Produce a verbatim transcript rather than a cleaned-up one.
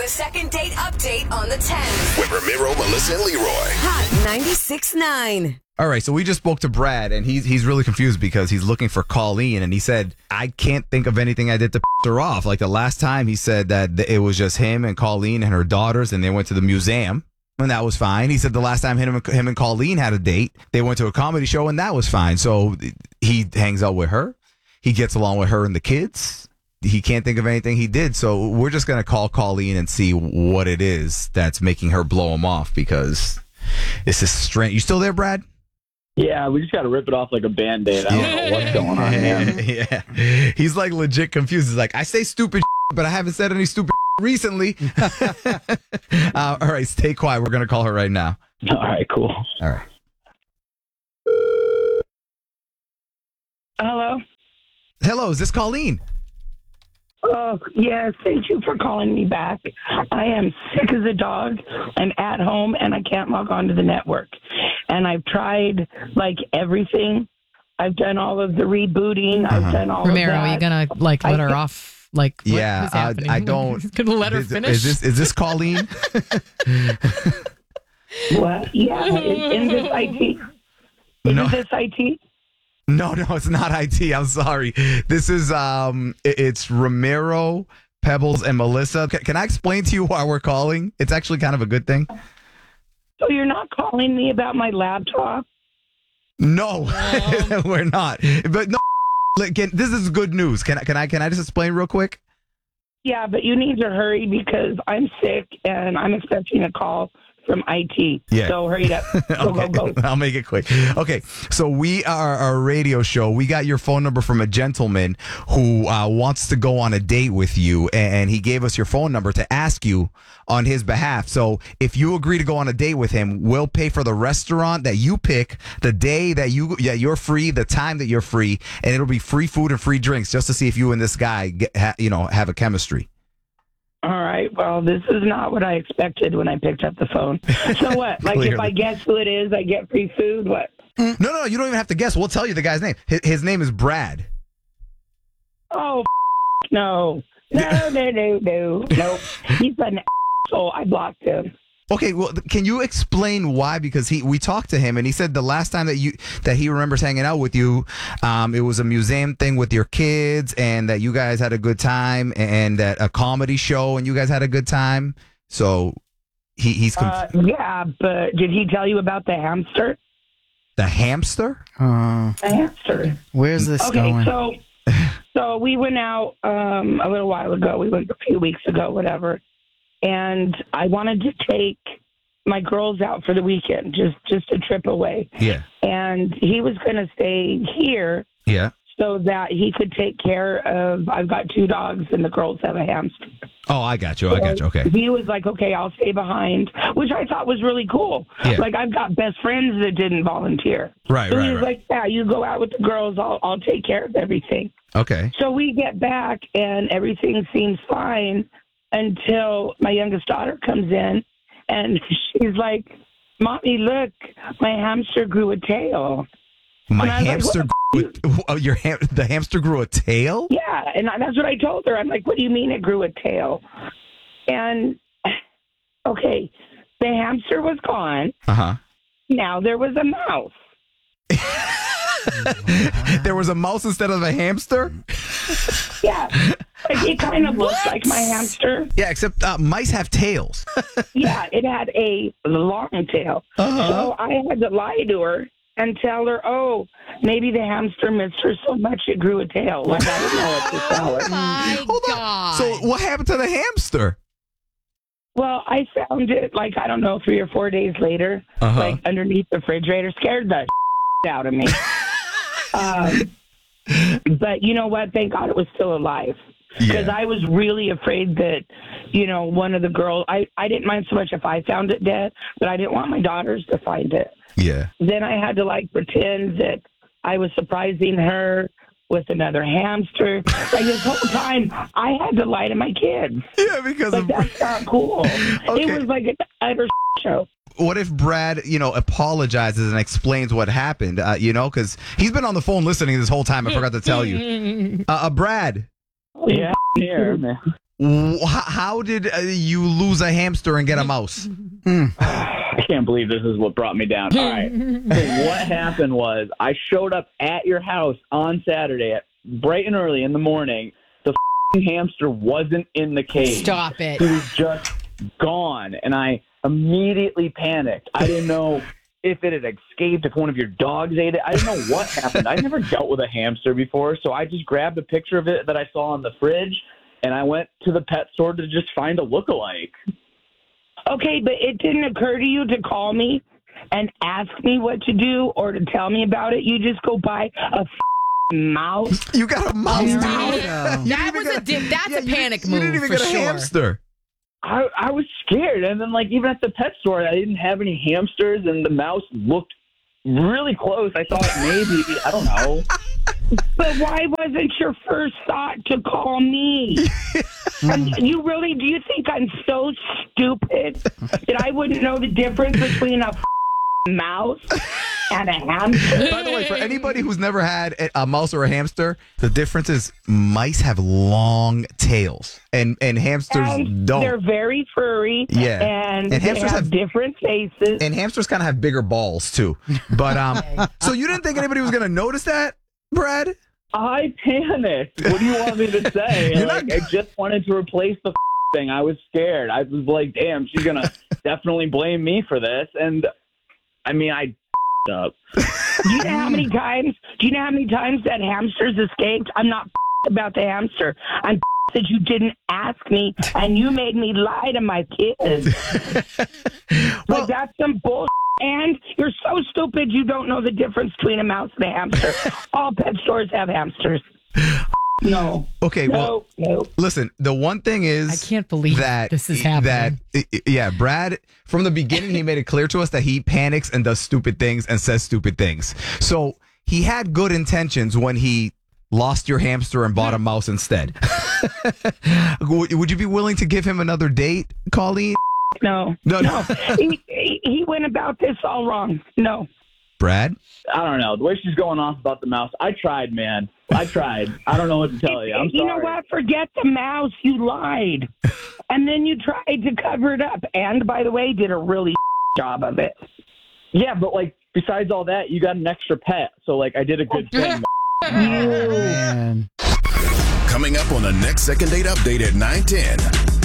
The second date update on the ten. With Ramiro, Melissa, and Leroy. Hot ninety-six point nine. All right, so we just spoke to Brad, and he's he's really confused because he's looking for Colleen, and he said, I can't think of anything I did to piss her off. Like the last time he said that it was just him and Colleen and her daughters, and they went to the museum, and that was fine. He said the last time him, him and Colleen had a date, they went to a comedy show, and that was fine. So he hangs out with her. He gets along with her and the kids. He can't think of anything he did, so we're just going to call Colleen and see what it is that's making her blow him off, because this is strange. You still there, Brad? Yeah, we just got to rip it off like a Band-Aid. I don't know what's going on, man. Yeah. He's like legit confused. He's like, I say stupid but I haven't said any stupid recently. uh, all right, stay quiet. We're going to call her right now. All right, cool. All right. Hello? Hello, is this Colleen? Oh, yes. Thank you for calling me back. I am sick as a dog. I'm at home, and I can't log on to the network. And I've tried, like, everything. I've done all of the rebooting. Uh-huh. I've done all Ramiro, of that. are you going to, like, let I her off? Like, what yeah, is happening? I, I don't. Going to let her is, finish? Is this, is this Colleen? What? Yeah. Is, in this I T? Is No. this I T? No, no, it's not I T. I'm sorry. This is, um, it- it's Ramiro, Pebbles, and Melissa. C- can I explain to you why we're calling? It's actually kind of a good thing. So you're not calling me about my laptop? No, we're not. But no, like, can, this is good news. Can I, can I, can I just explain real quick? Yeah, but you need to hurry because I'm sick and I'm expecting a call from I T. Yeah. So hurry up. Go, Okay, go, go. I'll make it quick. Okay, so we are a radio show. We got your phone number from a gentleman who uh, wants to go on a date with you, and he gave us your phone number to ask you on his behalf. So if you agree to go on a date with him, we'll pay for the restaurant that you pick, the day that you yeah you're free, the time that you're free, and it'll be free food and free drinks just to see if you and this guy get, ha, you know have a chemistry. All right. Well, this is not what I expected when I picked up the phone. So what? Like, if I guess who it is, I get free food? What? No, no, no, you don't even have to guess. We'll tell you the guy's name. His, his name is Brad. Oh, f- no. No, no, no, no. Nope. He's an asshole. I blocked him. Okay, well, can you explain why? Because he, we talked to him, and he said the last time that you that he remembers hanging out with you, um, it was a museum thing with your kids, and that you guys had a good time, and that a comedy show, and you guys had a good time. So he, he's conf- Uh, yeah, but did he tell you about the hamster? the hamster. Uh, The hamster. where's this Okay, going? so so we went out um, a little while ago. We went a few weeks ago, whatever. And I wanted to take my girls out for the weekend, just just a trip away. Yeah, And he was going to stay here yeah. so that he could take care of. I've got two dogs, and the girls have a hamster. Oh, I got you. I got you. Okay. He was like, "Okay, I'll stay behind," which I thought was really cool. Yeah. Like, I've got best friends that didn't volunteer. Right, So he right, was right. like, "Yeah, you go out with the girls. I'll I'll take care of everything." Okay. So we get back, and everything seems fine until my youngest daughter comes in, and she's like, "Mommy, look, my hamster grew a tail." My And I was like, hamster. "What grew, oh, your ham, the hamster grew a tail. Yeah, and I- that's what I told her. I'm like, "What do you mean it grew a tail?" And okay, the hamster was gone. Uh huh. Now there was a mouse. There was a mouse instead of a hamster. Yeah, like, it kind of looked like my hamster. Yeah, except uh, mice have tails. Yeah, it had a long tail. Uh-huh. So I had to lie to her and tell her, "Oh, maybe the hamster missed her so much it grew a tail." Like, I didn't know what to tell her. My Hold on. God. So what happened to the hamster? Well, I found it, like, I don't know, three or four days later, Uh-huh. like underneath the refrigerator. Scared the out of me. um, but you know what? Thank God it was still alive. Because Yeah. I was really afraid that, you know, one of the girls, I, I didn't mind so much if I found it dead, but I didn't want my daughters to find it. Yeah. Then I had to, like, pretend that I was surprising her with another hamster. Like, this whole time, I had to lie to my kids. Yeah, because Like, of that's not cool. Okay. It was like an utter show. what if Brad, you know, apologizes and explains what happened? Uh, you know, because he's been on the phone listening this whole time. I forgot to tell you. Uh, uh, Brad, Yeah, here, man. wh- how did uh, you lose a hamster and get a mouse? I can't believe this is what brought me down. All right. So what happened was I showed up at your house on Saturday at bright and early in the morning. The f***ing hamster wasn't in the cage. Stop it. He was just gone, and I immediately panicked. I didn't know if it had escaped, if one of your dogs ate it. I didn't know what happened. I never dealt with a hamster before, so I just grabbed a picture of it that I saw on the fridge, and I went to the pet store to just find a lookalike. Okay, but it didn't occur to you to call me and ask me what to do or to tell me about it. You just go buy a f***ing mouse. You got a mouse. There dude. you go. You That didn't was even a get dip. That's yeah, a you panic didn't- move You didn't even for get a sure. hamster. I, I was scared, and then like even at the pet store, I didn't have any hamsters, and the mouse looked really close. I thought maybe I don't know. But why wasn't your first thought to call me? And you really, do you think I'm so stupid that I wouldn't know the difference between a f***ing mouse and a hamster? By the way, for anybody who's never had a, a mouse or a hamster, the difference is mice have long tails and, and hamsters And don't. they're very furry. Yeah. And, And they hamsters have, have- different faces. And hamsters kind of have bigger balls too. But um, so you didn't think anybody was going to notice that, Brad? I panicked. What do you want me to say? You're Like, not- I just wanted to replace the f- thing. I was scared. I was like, damn, she's gonna definitely blame me for this. And I mean, I f***ed up. Do you know how many times? Do you know how many times that hamsters escaped? I'm not f- about the hamster. I'm f- that you didn't ask me and you made me lie to my kids. Well- Like that's some bull. And you're so stupid you don't know the difference between a mouse and a hamster. All pet stores have hamsters. No. Okay, well, No. No. listen, the one thing is I can't believe that this is happening. That yeah, Brad from the beginning he made it clear to us that he panics and does stupid things and says stupid things. So he had good intentions when he lost your hamster and bought a mouse instead. Would would you be willing to give him another date, Colleen? No. No, no. he, he he went about this all wrong. No. Brad? I don't know. The way she's going off about the mouse, I tried, man. I tried. I don't know what to tell you. I'm you sorry. know what? Forget the mouse. You lied. And then you tried to cover it up. And, by the way, did a really job of it. Yeah, but like besides all that, you got an extra pet. So like I did a good thing. Man. Coming up on the next Second Date Update at nine ten.